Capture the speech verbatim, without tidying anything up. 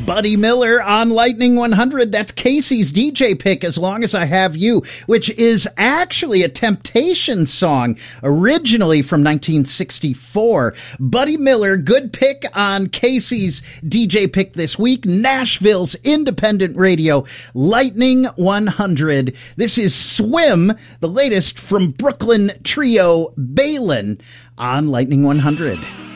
Buddy Miller on Lightning one hundred. That's Casey's D J pick, As Long As I Have You, which is actually a Temptations song, originally from nineteen sixty-four. Buddy Miller, good pick on Casey's D J pick this week. Nashville's independent radio, Lightning one hundred. This is Swim, the latest from Brooklyn trio Balin on Lightning one hundred.